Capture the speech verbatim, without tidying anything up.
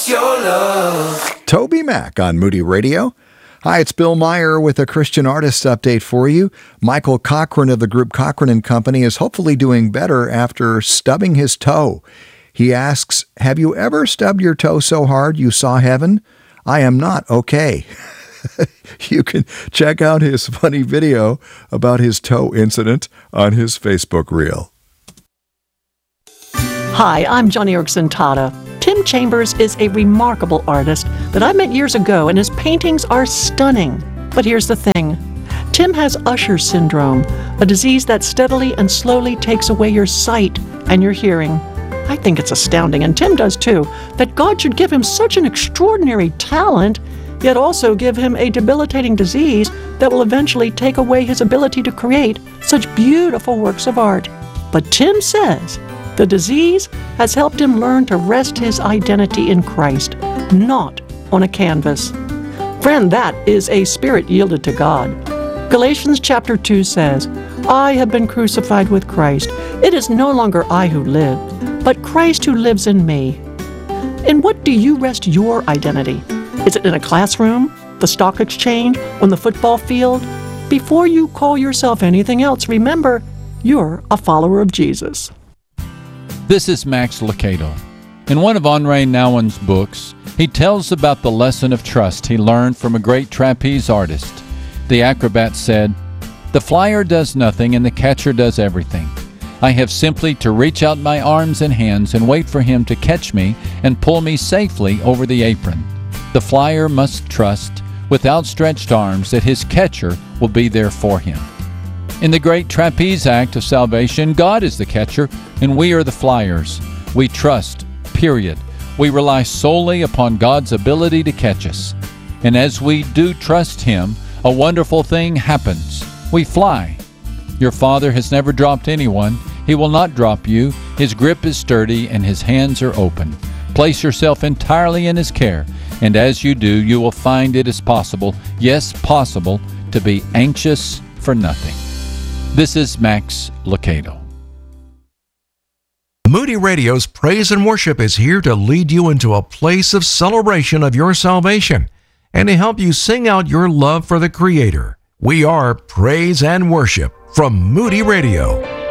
wants your love. Toby Mac on Moody Radio. Hi, it's Bill Meyer with a Christian Artist update for you. Michael Cochran of the group Cochran and Company is hopefully doing better after stubbing his toe. He asks, have you ever stubbed your toe so hard you saw heaven? I am not okay. You can check out his funny video about his toe incident on his Facebook reel. Hi, I'm Johnny Erickson Tata. Tim Chambers is a remarkable artist that I met years ago, and his paintings are stunning. But here's the thing. Tim has Usher syndrome, a disease that steadily and slowly takes away your sight and your hearing. I think it's astounding, and Tim does too, that God should give him such an extraordinary talent, yet also give him a debilitating disease that will eventually take away his ability to create such beautiful works of art. But Tim says the disease has helped him learn to rest his identity in Christ, not on a canvas. Friend, that is a spirit yielded to God. Galatians chapter two says, I have been crucified with Christ. It is no longer I who live, but Christ who lives in me. In what do you rest your identity? Is it in a classroom, the stock exchange, on the football field? Before you call yourself anything else, remember, you're a follower of Jesus. This is Max Lucado. In one of Henri Nouwen's books, he tells about the lesson of trust he learned from a great trapeze artist. The acrobat said, the flyer does nothing and the catcher does everything. I have simply to reach out my arms and hands and wait for him to catch me and pull me safely over the apron. The flyer must trust, with outstretched arms, that his catcher will be there for him. In the great trapeze act of salvation, God is the catcher, and we are the flyers. We trust, period. We rely solely upon God's ability to catch us. And as we do trust Him, a wonderful thing happens. We fly. Your Father has never dropped anyone. He will not drop you. His grip is sturdy, and His hands are open. Place yourself entirely in His care, and as you do, you will find it is possible, yes, possible, to be anxious for nothing. This is Max Lucado. Moody Radio's Praise and Worship is here to lead you into a place of celebration of your salvation and to help you sing out your love for the Creator. We are Praise and Worship from Moody Radio.